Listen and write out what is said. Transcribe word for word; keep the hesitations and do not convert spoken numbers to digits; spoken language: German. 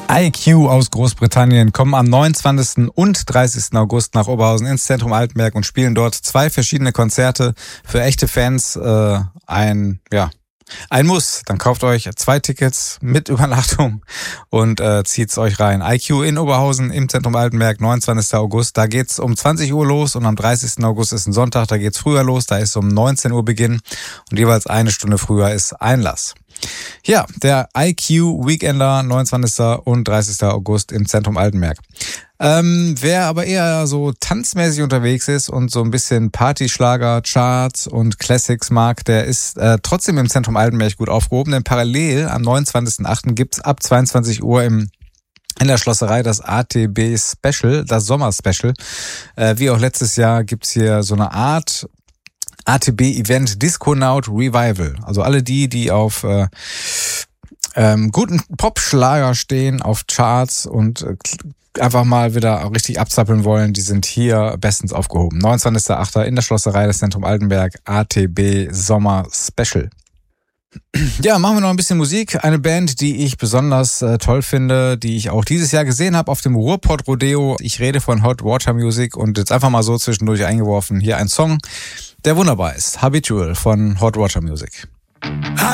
I Q aus Großbritannien kommen am neunundzwanzigsten und dreißigsten August nach Oberhausen ins Zentrum Altenberg und spielen dort zwei verschiedene Konzerte für echte Fans. Äh, ein, ja, ein Muss. Dann kauft euch zwei Tickets mit Übernachtung und äh, zieht's euch rein. I Q in Oberhausen im Zentrum Altenberg, neunundzwanzigsten August. Da geht's um zwanzig Uhr los und am dreißigsten August ist ein Sonntag. Da geht's früher los. Da ist um neunzehn Uhr Beginn und jeweils eine Stunde früher ist Einlass. Ja, der I Q Weekender, neunundzwanzigsten und dreißigsten August im Zentrum Altenberg. Ähm, wer aber eher so tanzmäßig unterwegs ist und so ein bisschen Partyschlager, Charts und Classics mag, der ist äh, trotzdem im Zentrum Altenberg gut aufgehoben, denn parallel am neunundzwanzigsten achten gibt's ab zweiundzwanzig Uhr im in der Schlosserei das A T B Special, das Sommer-Special. Äh, wie auch letztes Jahr gibt's hier so eine Art A T B-Event Disconaut Revival. Also alle die, die auf äh, ähm, guten Popschlager stehen, auf Charts und äh, einfach mal wieder richtig abzappeln wollen, die sind hier bestens aufgehoben. neunundzwanzigsten achten in der Schlosserei des Zentrum Altenberg, A T B Sommer Special. Ja, machen wir noch ein bisschen Musik. Eine Band, die ich besonders äh, toll finde, die ich auch dieses Jahr gesehen habe auf dem Ruhrpott Rodeo. Ich rede von Hot Water Music und jetzt einfach mal so zwischendurch eingeworfen. Hier ein Song, der wunderbar ist. Habitual von Hot Water Music.